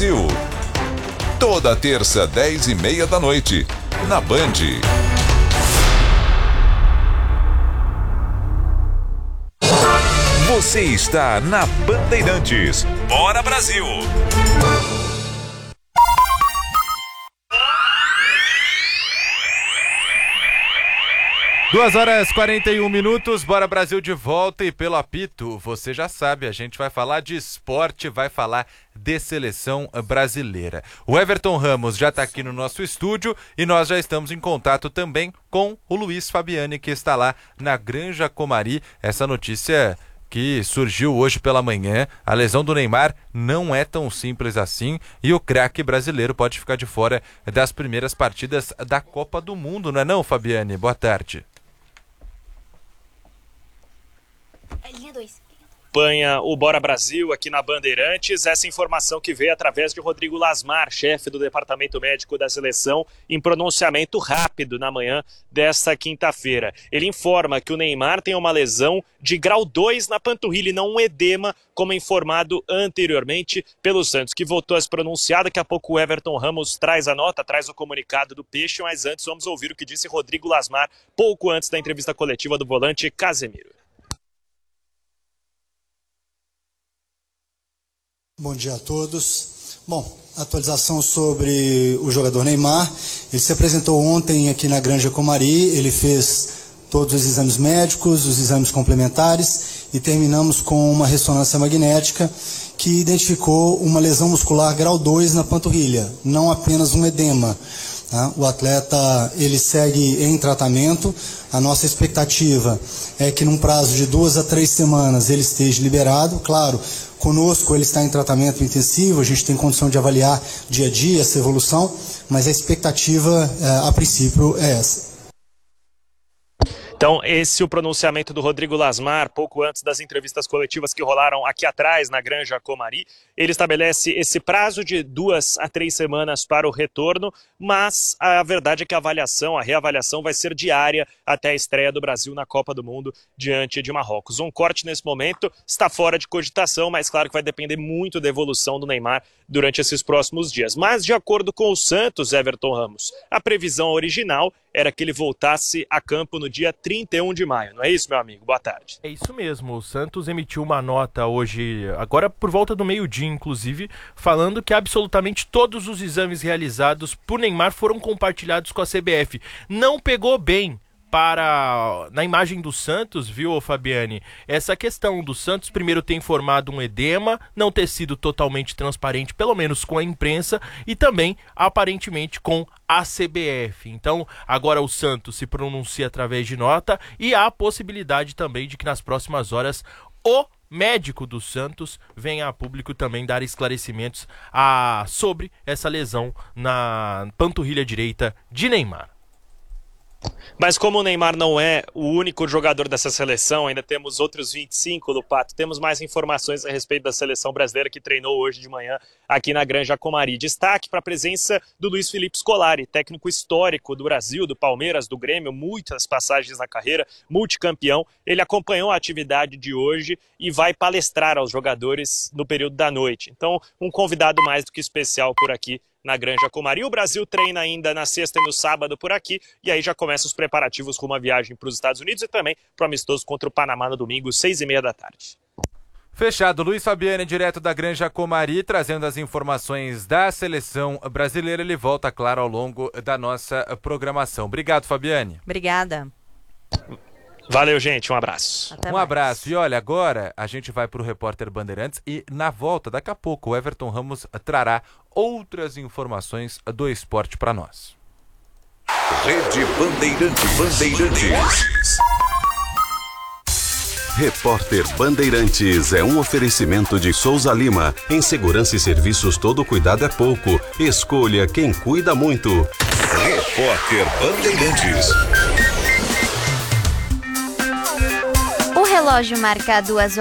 Brasil. Toda terça, 10h30 da noite, na Band. Você está na Bandeirantes. Bora, Brasil! 2h41, Bora Brasil de volta, e pelo apito, você já sabe, a gente vai falar de esporte, vai falar de seleção brasileira. O Everton Ramos já está aqui no nosso estúdio e nós já estamos em contato também com o Luiz Fabiani, que está lá na Granja Comari. Essa notícia que surgiu hoje pela manhã, a lesão do Neymar não é tão simples assim e o craque brasileiro pode ficar de fora das primeiras partidas da Copa do Mundo, não é não, Fabiani? Boa tarde. Linha 2. Acompanha o Bora Brasil aqui na Bandeirantes. Essa informação que veio através de Rodrigo Lasmar, chefe do Departamento Médico da Seleção, em pronunciamento rápido na manhã desta quinta-feira. Ele informa que o Neymar tem uma lesão de grau 2 na panturrilha e não um edema, como informado anteriormente pelo Santos, que voltou a se pronunciar. Daqui a pouco o Everton Ramos traz a nota, traz o comunicado do Peixe, mas antes vamos ouvir o que disse Rodrigo Lasmar pouco antes da entrevista coletiva do volante Casemiro. Bom dia a todos. Bom, atualização sobre o jogador Neymar. Ele se apresentou ontem aqui na Granja Comari, ele fez todos os exames médicos, os exames complementares e terminamos com uma ressonância magnética que identificou uma lesão muscular grau 2 na panturrilha, não apenas um edema. O atleta ele segue em tratamento. A nossa expectativa é que num prazo de 2 a 3 semanas ele esteja liberado. Claro, conosco ele está em tratamento intensivo, a gente tem condição de avaliar dia a dia essa evolução, mas a expectativa a princípio é essa. Então, esse é o pronunciamento do Rodrigo Lasmar, pouco antes das entrevistas coletivas que rolaram aqui atrás, na Granja Comari. Ele estabelece esse prazo de 2 a 3 semanas para o retorno, mas a verdade é que a reavaliação vai ser diária até a estreia do Brasil na Copa do Mundo diante de Marrocos. Um corte nesse momento está fora de cogitação, mas claro que vai depender muito da evolução do Neymar durante esses próximos dias. Mas de acordo com o Santos, Everton Ramos, a previsão original era que ele voltasse a campo no dia 31 de maio. Não é isso, meu amigo? Boa tarde. É isso mesmo. O Santos emitiu uma nota hoje, agora por volta do meio-dia, inclusive, falando que absolutamente todos os exames realizados por Neymar foram compartilhados com a CBF. Não pegou bem na imagem do Santos, viu, Fabiani? Essa questão do Santos primeiro ter informado um edema, não ter sido totalmente transparente, pelo menos com a imprensa, e também, aparentemente, com a CBF. Então, agora o Santos se pronuncia através de nota e há a possibilidade também de que nas próximas horas o médico do Santos venha a público também dar esclarecimentos sobre essa lesão na panturrilha direita de Neymar. Mas como o Neymar não é o único jogador dessa seleção, ainda temos outros 25 do Pato, temos mais informações a respeito da seleção brasileira que treinou hoje de manhã aqui na Granja Comari. Destaque para a presença do Luiz Felipe Scolari, técnico histórico do Brasil, do Palmeiras, do Grêmio, muitas passagens na carreira, multicampeão. Ele acompanhou a atividade de hoje e vai palestrar aos jogadores no período da noite. Então, um convidado mais do que especial por aqui na Granja Comari. O Brasil treina ainda na sexta e no sábado por aqui, e aí já começam os preparativos rumo à viagem para os Estados Unidos e também para o amistoso contra o Panamá no domingo, 6h30 da tarde. Fechado. Luiz Fabiani, direto da Granja Comari, trazendo as informações da seleção brasileira. Ele volta, claro, ao longo da nossa programação. Obrigado, Fabiani. Obrigada. Valeu, gente. Um abraço. Até um mais. abraço. E olha, agora a gente vai para o Repórter Bandeirantes e na volta, daqui a pouco, o Everton Ramos trará outras informações do esporte para nós. Rede Bandeirantes. Repórter Bandeirantes é um oferecimento de Souza Lima. Em segurança e serviços, todo cuidado é pouco. Escolha quem cuida muito. Repórter Bandeirantes. O relógio marca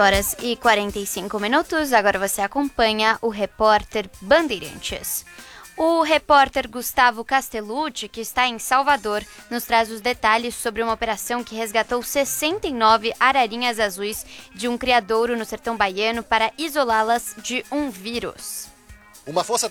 2h45. Agora você acompanha o Repórter Bandeirantes. O repórter Gustavo Castellucci, que está em Salvador, nos traz os detalhes sobre uma operação que resgatou 69 ararinhas azuis de um criadouro no sertão baiano para isolá-las de um vírus. Uma força